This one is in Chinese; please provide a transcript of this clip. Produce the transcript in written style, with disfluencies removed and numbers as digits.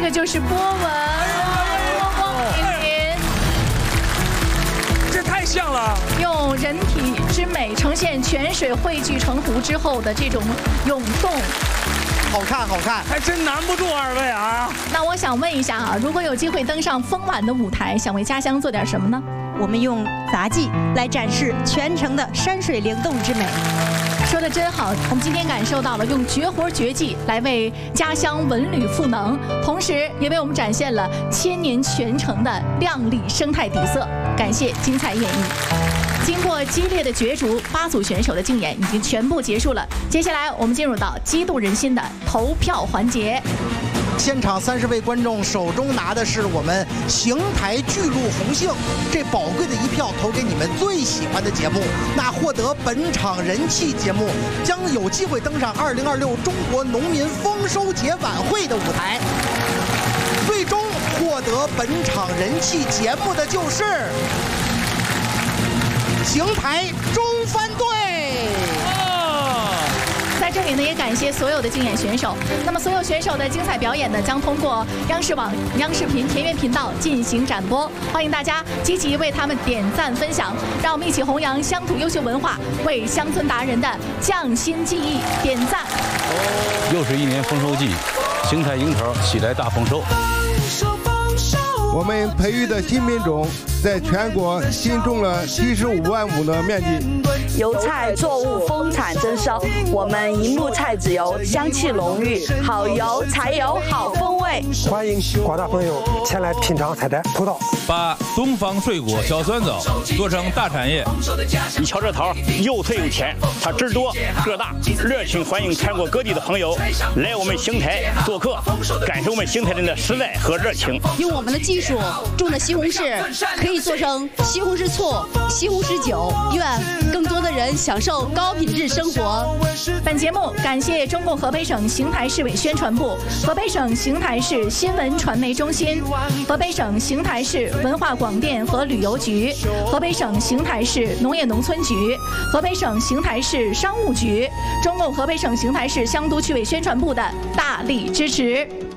个就是波纹，光粼粼， 这太像了。 用人体之美呈现泉水汇聚成湖之后的这种涌动。 好看，好看， 还真难不住二位啊！ 那我想问一下啊，如果有机会登上丰晚的舞台，想为家乡做点什么呢？ 我们用杂技来展示全城的山水灵动之美。 说得真好，我们今天感受到了用绝活绝技来为家乡文旅赋能，同时也为我们展现了千年泉城的亮丽生态底色。感谢精彩演绎。 经过激烈的角逐，8组选手的竞演已经全部结束了。接下来，我们进入到激动人心的投票环节。 现场30位观众手中拿的是我们邢台巨鹿红杏这宝贵的一票，投给你们最喜欢的节目。那获得本场人气节目，将有机会登上2026中国农民丰收节晚会的舞台。最终获得本场人气节目的就是 邢台中帆队。 在这里呢，也感谢所有的竞演选手。那么，所有选手的精彩表演呢，将通过央视网、央视频田园频道进行展播。欢迎大家积极为他们点赞分享，让我们一起弘扬乡土优秀文化，为乡村达人的匠心技艺点赞。 又是一年丰收季，邢台樱桃喜来大丰收。 我们培育的新品种在全国新种了75万亩的面积。 油菜作物丰产增收，我们一木菜籽油香气浓郁，好油才有好风味。 欢迎广大朋友前来品尝采摘葡萄。 把东方水果小酸枣做成大产业。 你瞧这桃又脆又甜，它汁多个大，热情欢迎全国各地的朋友来我们邢台做客，感受我们邢台人的实在和热情。 用我们的技术种的西红柿可以做成西红柿醋、西红柿酒，愿更多的人享受高品质生活。 本节目感谢中共河北省邢台市委宣传部、河北省邢台市新闻传媒中心、河北省邢台市文化广电和旅游局、河北省邢台市农业农村局、河北省邢台市商务局、中共河北省邢台市乡督区委宣传部的大力支持。